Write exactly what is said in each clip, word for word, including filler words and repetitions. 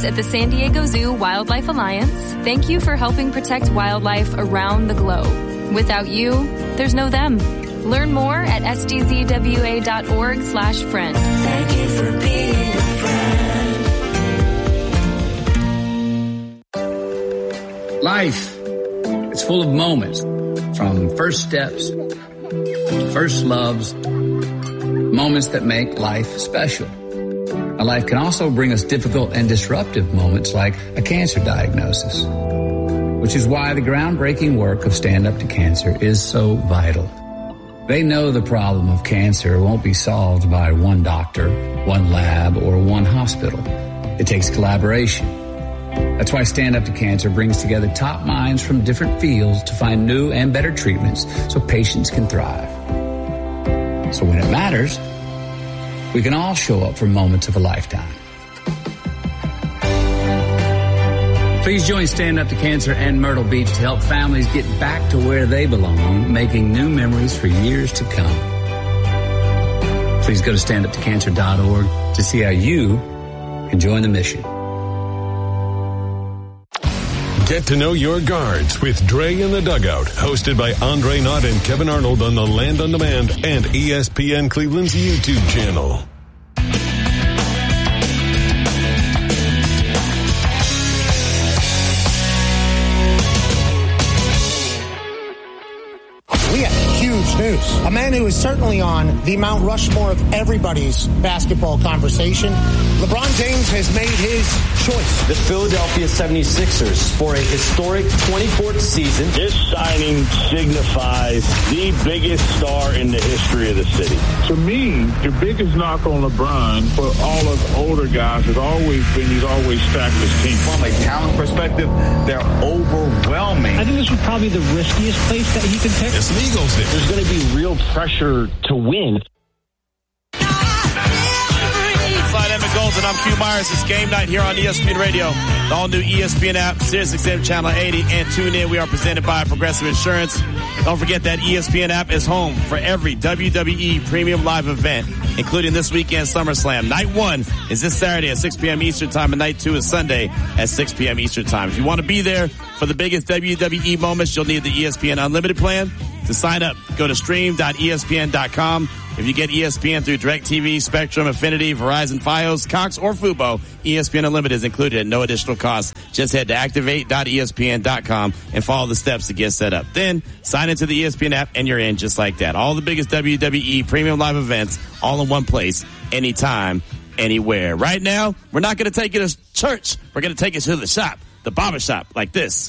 at the San Diego Zoo Wildlife Alliance, thank you for helping protect wildlife around the globe. Without you, there's no them. Learn more at s d z w a dot org slash friend. Thank you for being a friend. Life, it's full of moments, from first steps, first loves, moments that make life special. Now, life can also bring us difficult and disruptive moments like a cancer diagnosis, which is why the groundbreaking work of Stand Up to Cancer is so vital. They know the problem of cancer won't be solved by one doctor, one lab, or one hospital. It takes collaboration. That's why Stand Up to Cancer brings together top minds from different fields to find new and better treatments so patients can thrive. So when it matters, we can all show up for moments of a lifetime. Please join Stand Up to Cancer and Myrtle Beach to help families get back to where they belong, making new memories for years to come. Please go to stand up to cancer dot org to see how you can join the mission. Get to know your guards with Dre in the Dugout, hosted by Andre Knott and Kevin Arnold on the Land on Demand and E S P N Cleveland's YouTube channel. We have huge news. A man who is certainly on the Mount Rushmore of everybody's basketball conversation. LeBron James has made his choice. The Philadelphia seventy-sixers for a historic twenty-fourth season. This signing signifies the biggest star in the history of the city. To me, the biggest knock on LeBron for all of the older guys has always been he's always stacked his team. From a talent perspective, they're overwhelming. I think this was probably the riskiest place that he could pick. There's some egos there. There's going to be real pressure to win. And I'm Q Myers. It's game night here on E S P N Radio, the all-new E S P N app, SiriusXM Channel eighty, and tune in. We are presented by Progressive Insurance. Don't forget that E S P N app is home for every W W E premium live event, including this weekend SummerSlam. Night one is this Saturday at six p.m. Eastern Time, and night two is Sunday at six p.m. Eastern Time. If you want to be there for the biggest W W E moments, you'll need the E S P N Unlimited plan. To sign up, go to stream dot E S P N dot com. If you get E S P N through DirecTV, Spectrum, Affinity, Verizon, Fios, Cox, or Fubo, E S P N Unlimited is included at no additional cost. Just head to activate dot E S P N dot com and follow the steps to get set up. Then sign into the E S P N app and you're in just like that. All the biggest W W E premium live events all in one place, anytime, anywhere. Right now, we're not going to take you to church. We're going to take you to the shop, the barber shop, like this.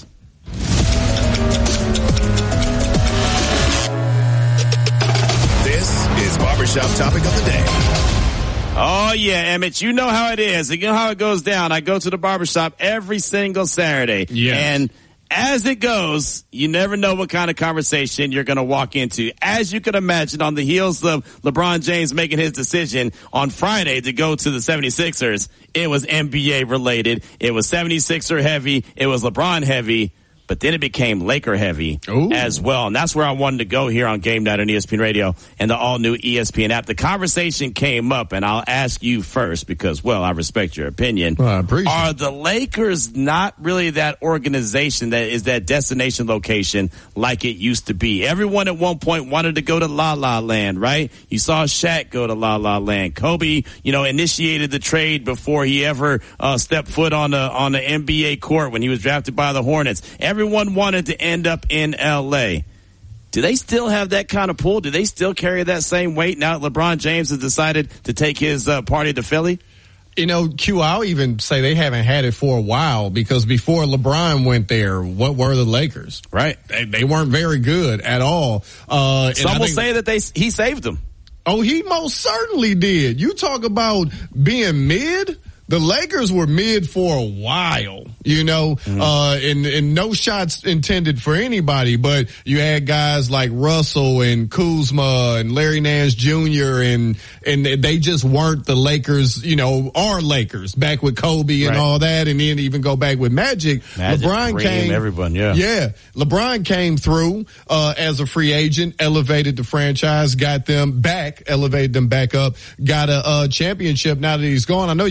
Is Barbershop Topic of the Day. Oh, yeah, Emmett, you know how it is. You know how it goes down. I go to the barbershop every single Saturday. Yes. And as it goes, you never know what kind of conversation you're going to walk into. As you can imagine, on the heels of LeBron James making his decision on Friday to go to the seventy-sixers, it was N B A related. It was seventy-sixer heavy. It was LeBron heavy. But then it became Laker heavy Ooh. as well. And that's where I wanted to go here on Game Night on E S P N Radio and the all-new E S P N app. The conversation came up, and I'll ask you first because, well, I respect your opinion. Well, I appreciate Are the Lakers not really that organization that is that destination location like it used to be? Everyone at one point wanted to go to La La Land, right? You saw Shaq go to La La Land. Kobe, you know, initiated the trade before he ever uh, stepped foot on the, on the N B A court when he was drafted by the Hornets. Everyone wanted to end up in L A. Do they still have that kind of pull? Do they still carry that same weight now that LeBron James has decided to take his uh, party to Philly? You know, Q, I'll even say they haven't had it for a while because before LeBron went there, what were the Lakers? Right. They, they weren't very good at all. Uh, Some will think, say that they he saved them. Oh, he most certainly did. You talk about being mid. The Lakers were mid for a while, you know, mm. uh, and, and no shots intended for anybody, but you had guys like Russell and Kuzma and Larry Nance Junior and, and they just weren't the Lakers, you know, our Lakers back with Kobe and right. all that. And then even go back with Magic. Magic LeBron came, everyone, yeah. Yeah. LeBron came through, uh, as a free agent, elevated the franchise, got them back, elevated them back up, got a, uh, championship now that he's gone. I know you got Luka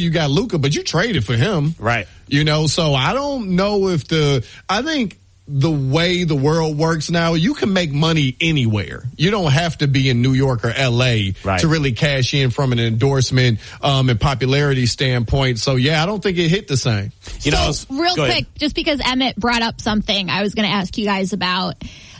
Luka, but you traded for him. Right. You know, so I don't know if the, I think the way the world works now, you can make money anywhere. You don't have to be in New York or L A right. to really cash in from an endorsement um, and popularity standpoint. So, yeah, I don't think it hit the same. You so, know, real quick, ahead. Just because Emmett brought up something I was going to ask you guys about.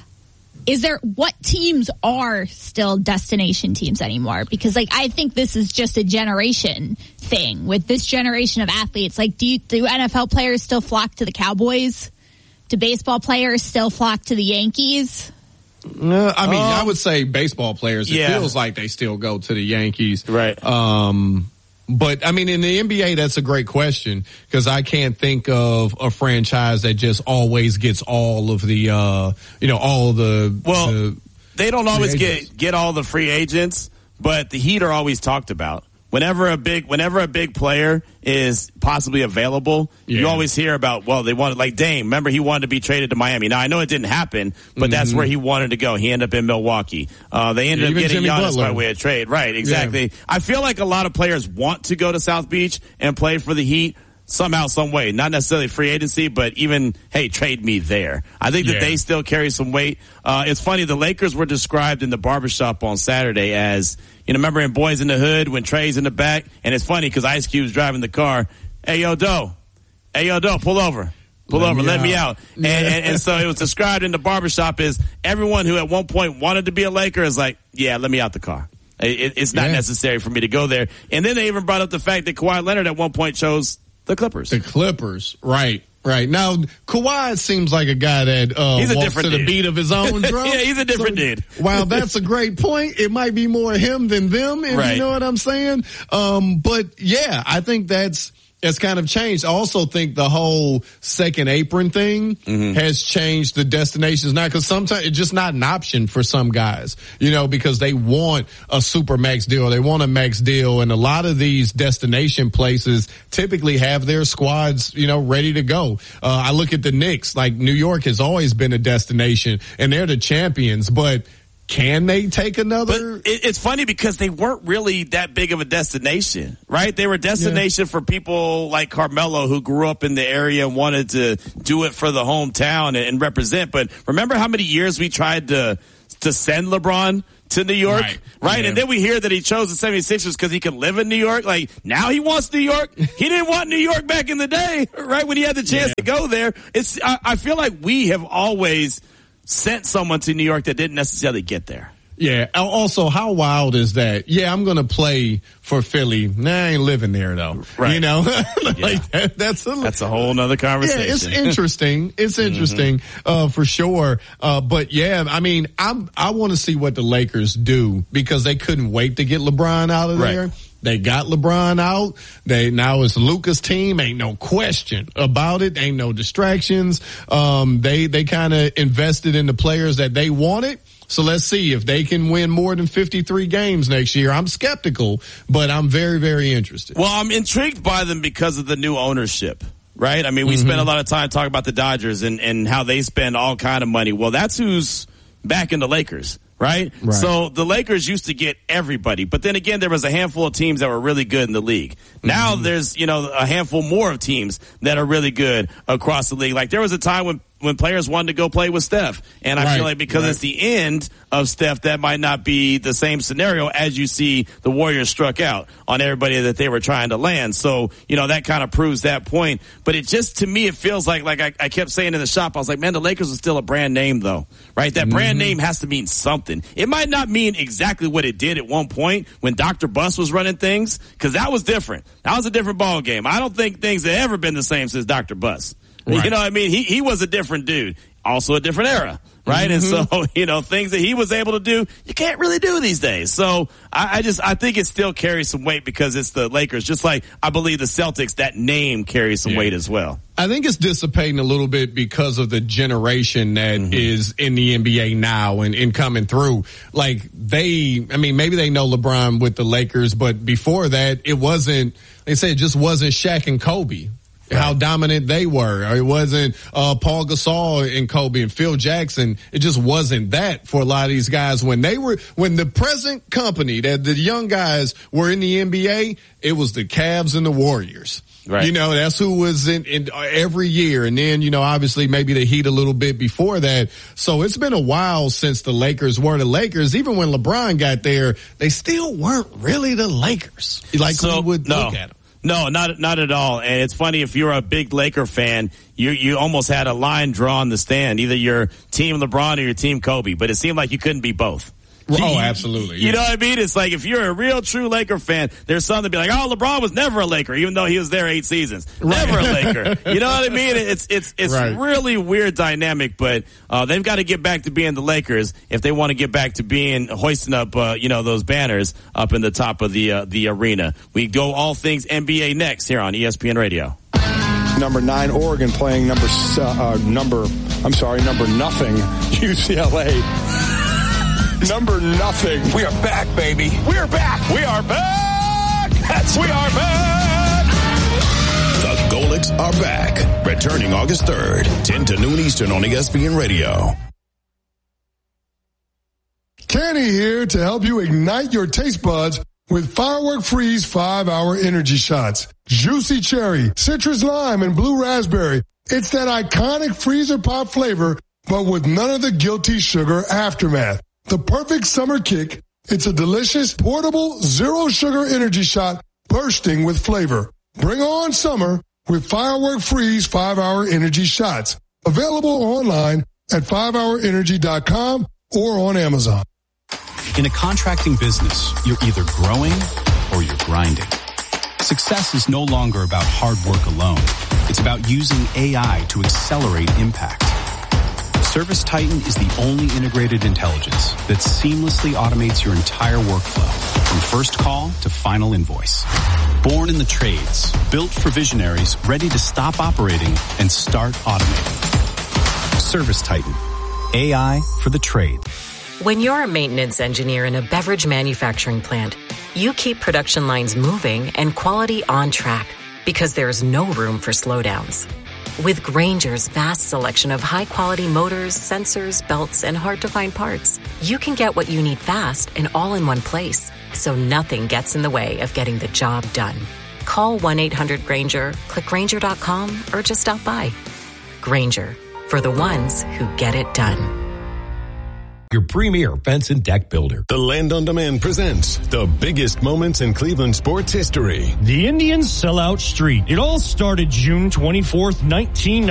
Is there, what teams are still destination teams anymore? Because, like, I think this is just a generation thing with this generation of athletes. Like, do you, do N F L players still flock to the Cowboys? Do baseball players still flock to the Yankees? Uh, I mean, um, I would say baseball players. It yeah. feels like they still go to the Yankees. Right. Um, but, I mean, in the N B A, that's a great question because I can't think of a franchise that just always gets all of the, uh, you know, all the. Well, the they don't always agents. get, get all the free agents, but the Heat are always talked about. Whenever a big, whenever a big player is possibly available, yeah. you always hear about, well, they wanted, like Dame. Remember, he wanted to be traded to Miami. Now, I know it didn't happen, but mm-hmm. that's where he wanted to go. He ended up in Milwaukee. Uh, they ended Even up getting Jimmy Giannis Butler. by way of trade. Right, exactly. Yeah. I feel like a lot of players want to go to South Beach and play for the Heat somehow, some way. Not necessarily free agency, but even, hey, trade me there. I think that yeah. they still carry some weight. Uh, it's funny, the Lakers were described in the barbershop on Saturday as, you know, remember in Boys in the Hood when Trey's in the back? And it's funny because Ice Cube's driving the car. Hey, yo, Doe. Hey, yo, Doe, pull over. Pull let over, me let out. me out. And, and, and so it was described in the barbershop as everyone who at one point wanted to be a Laker is like, yeah, let me out the car. It, it's not yeah. necessary for me to go there. And then they even brought up the fact that Kawhi Leonard at one point chose the Clippers. The Clippers, right. Right. Now, Kawhi seems like a guy that uh, he's a walks different to the dude. beat of his own drum. Yeah, he's a different so, dude. While that's a great point, it might be more him than them, if right. you know what I'm saying. Um, but, yeah, I think that's It's kind of changed. I also think the whole second apron thing mm-hmm. has changed the destinations now because sometimes it's just not an option for some guys, you know, because they want a super max deal. They want a max deal. And a lot of these destination places typically have their squads, you know, ready to go. Uh, I look at the Knicks, like New York has always been a destination and they're the champions, but can they take another? But it, it's funny because they weren't really that big of a destination, right? They were a destination yeah. for people like Carmelo who grew up in the area and wanted to do it for the hometown and, and represent. But remember how many years we tried to to send LeBron to New York, right? right? Yeah. And then we hear that he chose the seventy-sixers because he could live in New York. Like, now he wants New York. He didn't want New York back in the day, right? When he had the chance yeah. to go there. It's I, I feel like we have always sent someone to New York that didn't necessarily get there. Yeah. Also, how wild is that? Yeah, I'm going to play for Philly. Nah, I ain't living there though. Right. You know, like yeah. that, that's a, that's a whole nother conversation. Yeah, it's interesting. It's interesting, mm-hmm. uh, for sure. Uh, but yeah, I mean, I'm, I want to see what the Lakers do because they couldn't wait to get LeBron out of right. there. They got LeBron out. They now it's Luka's team. Ain't no question about it. Ain't no distractions. Um, they they kind of invested in the players that they wanted. So let's see if they can win more than fifty-three games next year. I'm skeptical, but I'm very, very interested. Well, I'm intrigued by them because of the new ownership, right? I mean, we mm-hmm. spent a lot of time talking about the Dodgers and, and how they spend all kind of money. Well, that's who's backing the Lakers. Right? right? So the Lakers used to get everybody, but then again, there was a handful of teams that were really good in the league. Now mm-hmm. there's, you know, a handful more of teams that are really good across the league. Like there was a time when, when players wanted to go play with Steph. And I right. feel like because right. it's the end of Steph, that might not be the same scenario as you see the Warriors struck out on everybody that they were trying to land. So, you know, that kind of proves that point. But it just, to me, it feels like, like I, I kept saying in the shop, I was like, man, the Lakers are still a brand name though, right? That mm-hmm. brand name has to mean something. It might not mean exactly what it did at one point when Doctor Bus was running things, because that was different. That was a different ball game. I don't think things have ever been the same since Doctor Bus. Right. You know what I mean? He he was a different dude. Also a different era, right? Mm-hmm. And so, you know, things that he was able to do, you can't really do these days. So I, I just, I think it still carries some weight because it's the Lakers, just like I believe the Celtics, that name carries some yeah. weight as well. I think it's dissipating a little bit because of the generation that mm-hmm. is in the N B A now and, and coming through. Like they, I mean, maybe they know LeBron with the Lakers, but before that, it wasn't, they say it just wasn't Shaq and Kobe. how dominant they were. It wasn't uh, Paul Gasol and Kobe and Phil Jackson. It just wasn't that for a lot of these guys. When they were, when the present company that the young guys were in the N B A, it was the Cavs and the Warriors. Right. You know, that's who was in, in every year. And then, you know, obviously maybe the Heat a little bit before that. So it's been a while since the Lakers were the Lakers. Even when LeBron got there, they still weren't really the Lakers. Like so, we would no. look at them. No, not not at all. And it's funny, if you're a big Laker fan, you you almost had a line drawn in the stand. Either you're Team LeBron or you're Team Kobe. But it seemed like you couldn't be both. Oh, absolutely. You yeah. know what I mean? It's like if you're a real true Laker fan, there's something to be like, oh, LeBron was never a Laker, even though he was there eight seasons. Right. Never a Laker. You know what I mean? It's it's it's right. really weird dynamic, but uh they've got to get back to being the Lakers if they want to get back to being hoisting up uh you know those banners up in the top of the uh, the arena. We go all things N B A next here on E S P N Radio. Number nine Oregon playing number uh, number I'm sorry number nothing U C L A. Number nothing. We are back, baby. We are back. We are back. That's we are back. The Golics are back. Returning August third, ten to noon Eastern on E S P N Radio. Kenny here to help you ignite your taste buds with Firework Freeze five hour energy shots. Juicy cherry, citrus lime, and blue raspberry. It's that iconic freezer pop flavor, but with none of the guilty sugar aftermath. The perfect summer kick. It's a delicious, portable, zero-sugar energy shot bursting with flavor. Bring on summer with Firework Freeze five hour energy shots. Available online at five hour energy dot com or on Amazon. In a contracting business, you're either growing or you're grinding. Success is no longer about hard work alone. It's about using A I to accelerate impact. Service Titan is the only integrated intelligence that seamlessly automates your entire workflow, from first call to final invoice. Born in the trades, built for visionaries ready to stop operating and start automating. Service Titan, A I for the trade. When you're a maintenance engineer in a beverage manufacturing plant, you keep production lines moving and quality on track because there's no room for slowdowns. With Grainger's vast selection of high-quality motors, sensors, belts, and hard-to-find parts, you can get what you need fast and all in one place, so nothing gets in the way of getting the job done. Call one eight hundred Grainger, click Grainger dot com, or just stop by. Grainger, for the ones who get it done. Your premier fence and deck builder. The Land on Demand presents the biggest moments in Cleveland sports history. The Indians sell out street. It all started June twenty-fourth, nineteen